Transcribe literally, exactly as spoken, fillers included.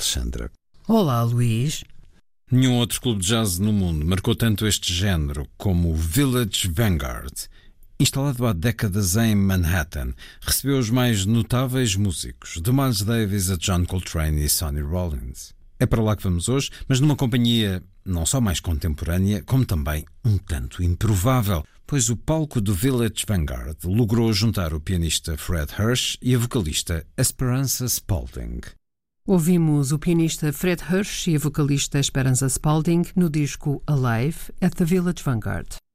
Alexandra. Olá, Luís. Nenhum outro clube de jazz no mundo marcou tanto este género como o Village Vanguard. Instalado há décadas em Manhattan, recebeu os mais notáveis músicos, de Miles Davis a John Coltrane e Sonny Rollins. É para lá que vamos hoje, mas numa companhia não só mais contemporânea, como também um tanto improvável, pois o palco do Village Vanguard logrou juntar o pianista Fred Hersch e a vocalista Esperanza Spalding. Ouvimos o pianista Fred Hersch e a vocalista Esperanza Spalding no disco Alive at the Village Vanguard.